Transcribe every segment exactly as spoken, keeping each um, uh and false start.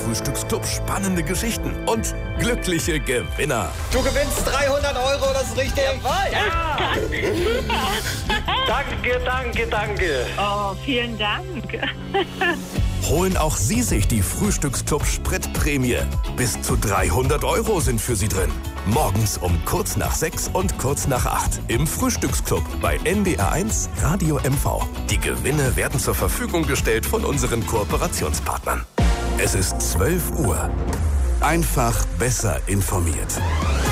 Frühstücksclub spannende Geschichten und glückliche Gewinner. Du gewinnst dreihundert Euro, das ist richtig. Jawohl. Ja. Danke, danke, danke. Oh, vielen Dank. Holen auch Sie sich die Frühstücksclub Spritprämie. Bis zu dreihundert Euro sind für Sie drin. Morgens um kurz nach sechs und kurz nach acht im Frühstücksclub bei N D R eins Radio M V. Die Gewinne werden zur Verfügung gestellt von unseren Kooperationspartnern. Es ist zwölf Uhr. Einfach besser informiert.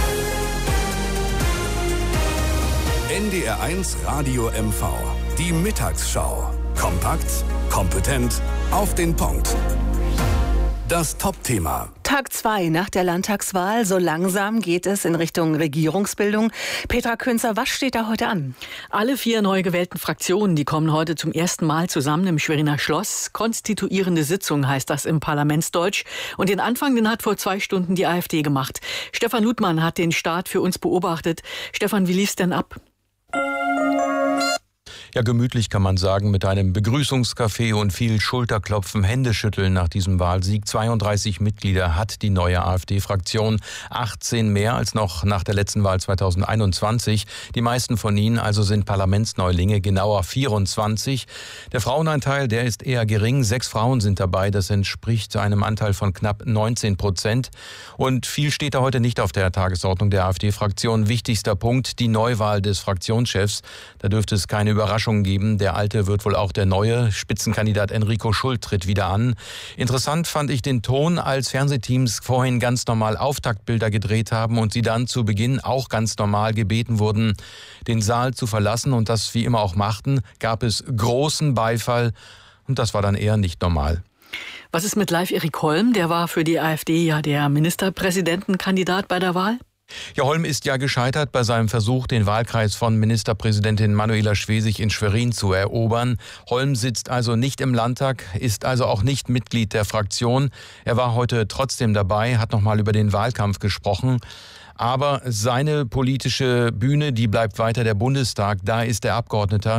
N D R eins Radio M V. Die Mittagsschau. Kompakt, kompetent, auf den Punkt. Das Top-Thema. Tag zwei nach der Landtagswahl. So langsam geht es in Richtung Regierungsbildung. Petra Künzer, was steht da heute an? Alle vier neu gewählten Fraktionen, die kommen heute zum ersten Mal zusammen im Schweriner Schloss. Konstituierende Sitzung heißt das im Parlamentsdeutsch. Und den Anfang, den hat vor zwei Stunden die AfD gemacht. Stefan Ludmann hat den Start für uns beobachtet. Stefan, wie lief's denn ab? Ja, gemütlich kann man sagen, mit einem Begrüßungskaffee und viel Schulterklopfen, Händeschütteln nach diesem Wahlsieg. zweiunddreißig Mitglieder hat die neue AfD-Fraktion, achtzehn mehr als noch nach der letzten Wahl zweitausendeinundzwanzig. Die meisten von ihnen also sind Parlamentsneulinge, genauer vierundzwanzig. Der Frauenanteil, der ist eher gering. Sechs Frauen sind dabei, das entspricht einem Anteil von knapp neunzehn Prozent. Und viel steht da heute nicht auf der Tagesordnung der AfD-Fraktion. Wichtigster Punkt, die Neuwahl des Fraktionschefs. Da dürfte es keine Überraschung geben. Der alte wird wohl auch der neue. Spitzenkandidat Enrico Schult tritt wieder an. Interessant fand ich den Ton, als Fernsehteams vorhin ganz normal Auftaktbilder gedreht haben und sie dann zu Beginn auch ganz normal gebeten wurden, den Saal zu verlassen und das wie immer auch machten, gab es großen Beifall und das war dann eher nicht normal. Was ist mit Leif Erik Holm? Der war für die AfD ja der Ministerpräsidentenkandidat bei der Wahl. Ja, Holm ist ja gescheitert bei seinem Versuch, den Wahlkreis von Ministerpräsidentin Manuela Schwesig in Schwerin zu erobern. Holm sitzt also nicht im Landtag, ist also auch nicht Mitglied der Fraktion. Er war heute trotzdem dabei, hat nochmal über den Wahlkampf gesprochen. Aber seine politische Bühne, die bleibt weiter der Bundestag. Da ist er Abgeordneter